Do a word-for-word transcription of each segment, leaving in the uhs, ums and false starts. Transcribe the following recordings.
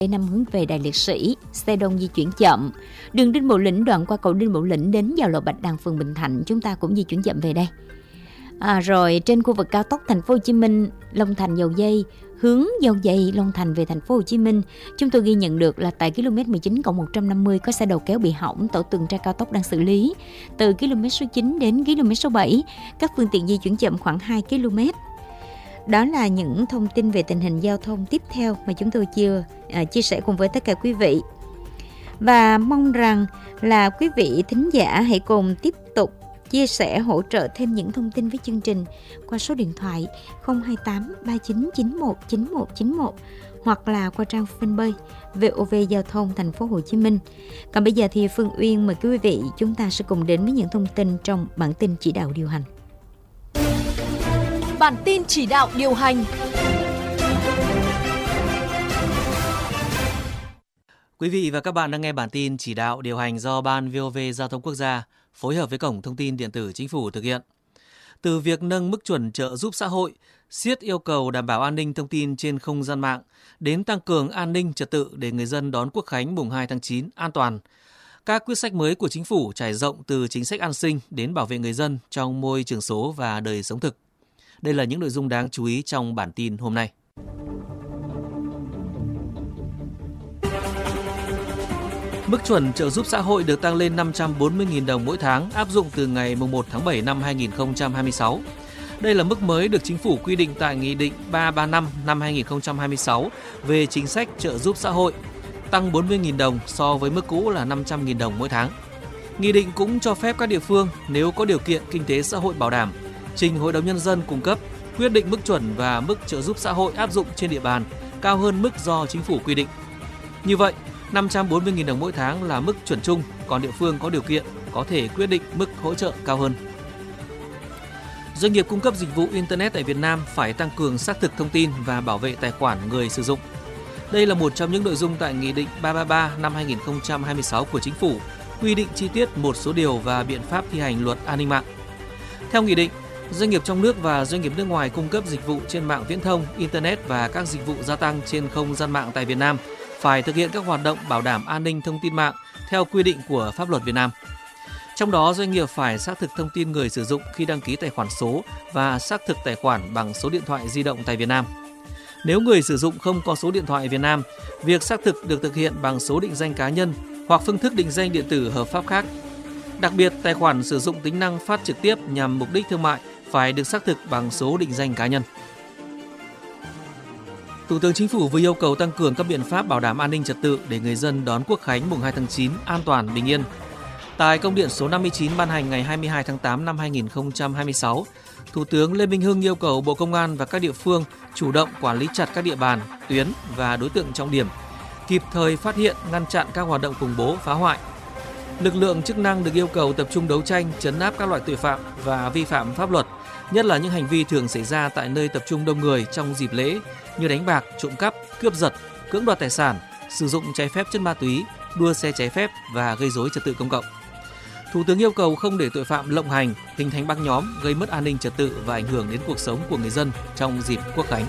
năm hướng về Đài Liệt Sĩ, xe đông di chuyển chậm. Đường Đinh Bộ Lĩnh đoạn qua cầu Đinh Bộ Lĩnh đến giao lộ Bạch Đằng, phường Bình Thạnh, chúng ta cũng di chuyển chậm về đây. À, rồi trên khu vực cao tốc Thành phố Hồ Chí Minh, Long Thành Dầu Giây, hướng Dầu Giây Long Thành về Thành phố Hồ Chí Minh, chúng tôi ghi nhận được là tại km mười chín cộng một trăm năm mươi có xe đầu kéo bị hỏng, tổ tuần tra cao tốc đang xử lý. Từ km số chín đến km số bảy, các phương tiện di chuyển chậm khoảng hai ki lô mét. Đó là những thông tin về tình hình giao thông tiếp theo mà chúng tôi chưa à, chia sẻ cùng với tất cả quý vị. Và mong rằng là quý vị thính giả hãy cùng tiếp tục chia sẻ, hỗ trợ thêm những thông tin với chương trình qua số điện thoại không hai tám ba chín chín một chín một chín một hoặc là qua trang fanpage vê o vê Giao thông Thành phố Hồ Chí Minh. Còn bây giờ thì Phương Uyên mời quý vị chúng ta sẽ cùng đến với những thông tin trong bản tin chỉ đạo điều hành. Bản tin chỉ đạo điều hành. Quý vị và các bạn đang nghe bản tin chỉ đạo điều hành do Ban vê o vê Giao thông Quốc gia phối hợp với Cổng Thông tin Điện tử Chính phủ thực hiện. Từ việc nâng mức chuẩn trợ giúp xã hội, siết yêu cầu đảm bảo an ninh thông tin trên không gian mạng, đến tăng cường an ninh trật tự để người dân đón Quốc khánh mùng hai tháng chín an toàn. Các quyết sách mới của Chính phủ trải rộng từ chính sách an sinh đến bảo vệ người dân trong môi trường số và đời sống thực. Đây là những nội dung đáng chú ý trong bản tin hôm nay. Mức chuẩn trợ giúp xã hội được tăng lên năm trăm bốn mươi nghìn đồng mỗi tháng, áp dụng từ ngày mùng một tháng bảy năm hai nghìn không trăm hai mươi sáu. Đây là mức mới được Chính phủ quy định tại Nghị định ba trăm ba mươi lăm năm hai nghìn không trăm hai mươi sáu về chính sách trợ giúp xã hội, tăng bốn mươi nghìn đồng so với mức cũ là năm trăm nghìn đồng mỗi tháng. Nghị định cũng cho phép các địa phương nếu có điều kiện kinh tế xã hội bảo đảm, trình Hội đồng Nhân dân cung cấp quyết định mức chuẩn và mức trợ giúp xã hội áp dụng trên địa bàn cao hơn mức do Chính phủ quy định. Như vậy, năm trăm bốn mươi nghìn đồng mỗi tháng là mức chuẩn chung, còn địa phương có điều kiện có thể quyết định mức hỗ trợ cao hơn. Doanh nghiệp cung cấp dịch vụ Internet tại Việt Nam phải tăng cường xác thực thông tin và bảo vệ tài khoản người sử dụng. Đây là một trong những nội dung tại Nghị định ba trăm ba mươi ba năm hai nghìn không trăm hai mươi sáu của Chính phủ, quy định chi tiết một số điều và biện pháp thi hành luật an ninh mạng. Theo Nghị định, doanh nghiệp trong nước và doanh nghiệp nước ngoài cung cấp dịch vụ trên mạng viễn thông, Internet và các dịch vụ gia tăng trên không gian mạng tại Việt Nam phải thực hiện các hoạt động bảo đảm an ninh thông tin mạng theo quy định của pháp luật Việt Nam. Trong đó, doanh nghiệp phải xác thực thông tin người sử dụng khi đăng ký tài khoản số và xác thực tài khoản bằng số điện thoại di động tại Việt Nam. Nếu người sử dụng không có số điện thoại Việt Nam, việc xác thực được thực hiện bằng số định danh cá nhân hoặc phương thức định danh điện tử hợp pháp khác. Đặc biệt, tài khoản sử dụng tính năng phát trực tiếp nhằm mục đích thương mại phải được xác thực bằng số định danh cá nhân. Thủ tướng Chính phủ vừa yêu cầu tăng cường các biện pháp bảo đảm an ninh trật tự để người dân đón Quốc khánh mùng hai tháng chín an toàn, bình yên. Tại công điện số năm mươi chín ban hành ngày hai mươi hai tháng tám năm hai nghìn không trăm hai mươi sáu, Thủ tướng Lê Minh Hưng yêu cầu Bộ Công an và các địa phương chủ động quản lý chặt các địa bàn, tuyến và đối tượng trọng điểm, kịp thời phát hiện, ngăn chặn các hoạt động khủng bố, phá hoại. Lực lượng chức năng được yêu cầu tập trung đấu tranh, trấn áp các loại tội phạm và vi phạm pháp luật, nhất là những hành vi thường xảy ra tại nơi tập trung đông người trong dịp lễ như đánh bạc, trộm cắp, cướp giật, cưỡng đoạt tài sản, sử dụng trái phép chất ma túy, đua xe trái phép và gây rối trật tự công cộng. Thủ tướng yêu cầu không để tội phạm lộng hành, hình thành băng nhóm, gây mất an ninh trật tự và ảnh hưởng đến cuộc sống của người dân trong dịp Quốc khánh.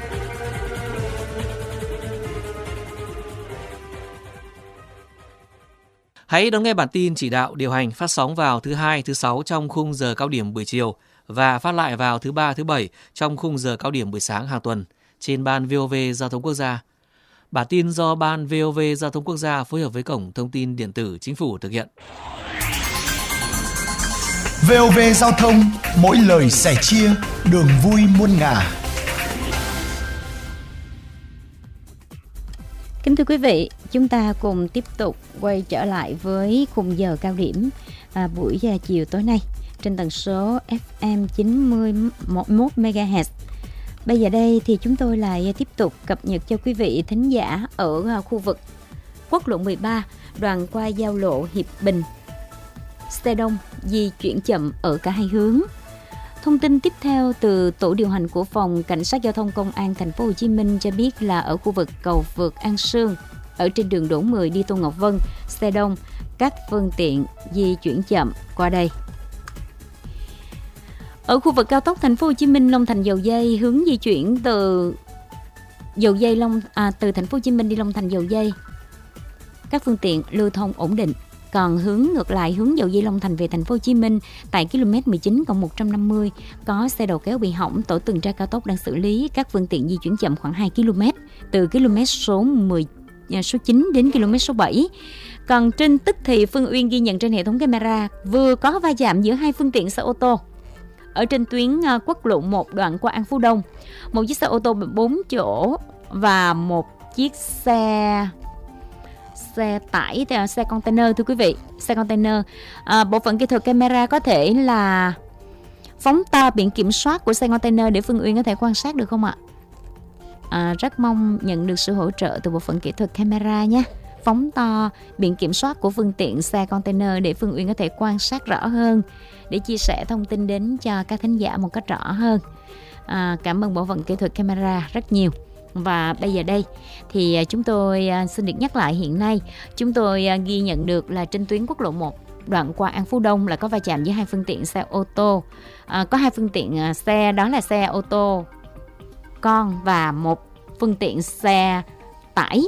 Hãy đón nghe bản tin chỉ đạo điều hành phát sóng vào thứ hai, thứ sáu trong khung giờ cao điểm buổi chiều và phát lại vào thứ ba, thứ bảy trong khung giờ cao điểm buổi sáng hàng tuần trên Ban vê o vê Giao thông Quốc gia. Bản tin do Ban vê o vê Giao thông Quốc gia phối hợp với Cổng Thông tin Điện tử Chính phủ thực hiện. vê o vê Giao thông, mỗi lời sẻ chia, đường vui muôn ngả. Kính thưa quý vị, chúng ta cùng tiếp tục quay trở lại với khung giờ cao điểm à, buổi chiều tối nay trên tần số ép em chín mươi mốt mê ga héc. Bây giờ đây thì chúng tôi lại tiếp tục cập nhật cho quý vị thính giả ở khu vực quốc lộ mười ba, đoạn qua giao lộ Hiệp Bình. Xe đông di chuyển chậm ở cả hai hướng. Thông tin tiếp theo từ tổ điều hành của phòng cảnh sát giao thông công an thành phố Hồ Chí Minh cho biết là ở khu vực cầu vượt An Sương, ở trên đường Đỗ mười đi Tô Ngọc Vân, xe đông, các phương tiện di chuyển chậm qua đây. Ở khu vực cao tốc thành phố Hồ Chí Minh Long Thành Dầu Giây, hướng di chuyển từ Dầu Dây Long à, từ thành phố Hồ Chí Minh đi Long Thành Dầu Dây, các phương tiện lưu thông ổn định. Còn hướng ngược lại, hướng Dầu Dây Long Thành về thành phố Hồ Chí Minh tại km mười chín cộng một trăm năm mươi có xe đầu kéo bị hỏng, tổ tuần tra cao tốc đang xử lý, các phương tiện di chuyển chậm khoảng hai ki lô mét từ km số mười số chín đến km số bảy. Còn trên tức thì Phương Uyên ghi nhận trên hệ thống camera vừa có va chạm giữa hai phương tiện xe ô tô ở trên tuyến quốc lộ một đoạn qua An Phú Đông. Một chiếc xe ô tô bốn chỗ và một chiếc xe xe tải, xe container thưa quý vị, xe container. À, bộ phận kỹ thuật camera có thể là phóng to biển kiểm soát của xe container để Phương Uyên có thể quan sát được không ạ? À, rất mong nhận được sự hỗ trợ từ bộ phận kỹ thuật camera nhé. Phóng to biển kiểm soát của phương tiện xe container để Phương Uyên có thể quan sát rõ hơn, để chia sẻ thông tin đến cho các thính giả một cách rõ hơn. À, cảm ơn bộ phận kỹ thuật camera rất nhiều. Và bây giờ đây thì chúng tôi xin được nhắc lại, hiện nay chúng tôi ghi nhận được là trên tuyến quốc lộ một đoạn qua An Phú Đông là có va chạm với hai phương tiện xe ô tô. À, có hai phương tiện xe, đó là xe ô tô con và một phương tiện xe tải,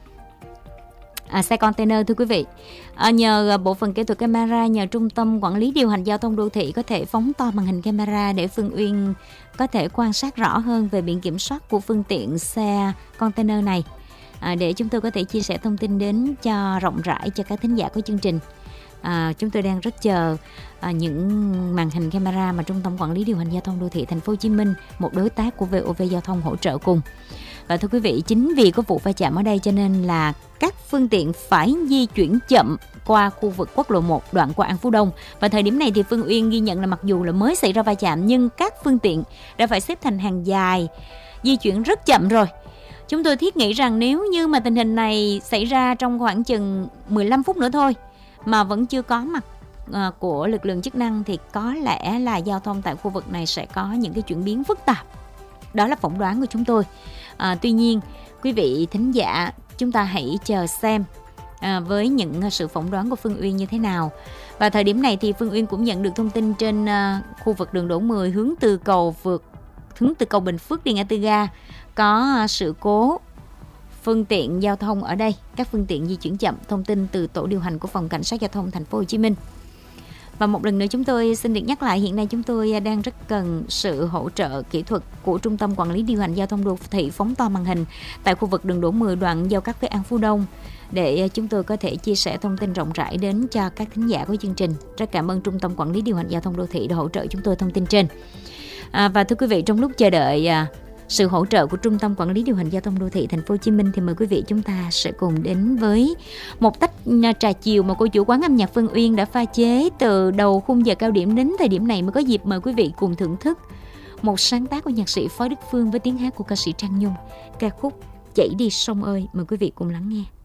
à, xe container thưa quý vị. À, nhờ bộ phận kỹ thuật camera, nhờ trung tâm quản lý điều hành giao thông đô thị có thể phóng to màn hình camera để Phương Uyên có thể quan sát rõ hơn về biển kiểm soát của phương tiện xe container này, à, để chúng tôi có thể chia sẻ thông tin đến cho rộng rãi cho các thính giả của chương trình. À, chúng tôi đang rất chờ à, những màn hình camera mà Trung tâm Quản lý Điều hành Giao thông Đô thị Thành phố Hồ Chí Minh, một đối tác của vê o vê Giao thông hỗ trợ cùng. Và thưa quý vị, chính vì có vụ va chạm ở đây cho nên là các phương tiện phải di chuyển chậm qua khu vực quốc lộ một đoạn qua An Phú Đông. Và thời điểm này thì Phương Uyên ghi nhận là mặc dù là mới xảy ra va chạm nhưng các phương tiện đã phải xếp thành hàng dài, di chuyển rất chậm rồi. Chúng tôi thiết nghĩ rằng nếu như mà tình hình này xảy ra trong khoảng chừng mười lăm phút nữa thôi mà vẫn chưa có mặt à, của lực lượng chức năng thì có lẽ là giao thông tại khu vực này sẽ có những cái chuyển biến phức tạp. Đó là phỏng đoán của chúng tôi. À, tuy nhiên, quý vị thính giả, chúng ta hãy chờ xem à, với những sự phỏng đoán của Phương Uyên như thế nào. Và thời điểm này thì Phương Uyên cũng nhận được thông tin trên à, khu vực đường Đỗ mười hướng từ cầu vượt hướng từ cầu Bình Phước đi ngã tư ga có à, sự cố phương tiện giao thông ở đây, các phương tiện di chuyển chậm. Thông tin từ tổ điều hành của Phòng Cảnh sát Giao thông Thành phố Hồ Chí Minh. Và một lần nữa chúng tôi xin được nhắc lại, hiện nay chúng tôi đang rất cần sự hỗ trợ kỹ thuật của Trung tâm Quản lý Điều hành Giao thông Đô thị phóng to màn hình tại khu vực đường Đỗ mười đoạn giao cắt với An Phú Đông để chúng tôi có thể chia sẻ thông tin rộng rãi đến cho các thính giả của chương trình. Rất cảm ơn Trung tâm Quản lý Điều hành Giao thông Đô thị đã hỗ trợ chúng tôi thông tin trên. À, và thưa quý vị, trong lúc chờ đợi à, sự hỗ trợ của Trung tâm Quản lý Điều hành Giao thông Đô thị Thành phố Hồ Chí Minh thì mời quý vị chúng ta sẽ cùng đến với một tách trà chiều mà cô chủ quán âm nhạc Phương Uyên đã pha chế từ đầu khung giờ cao điểm đến thời điểm này mới có dịp mời quý vị cùng thưởng thức một sáng tác của nhạc sĩ Phó Đức Phương với tiếng hát của ca sĩ Trang Nhung, ca khúc Chảy đi sông ơi. Mời quý vị cùng lắng nghe.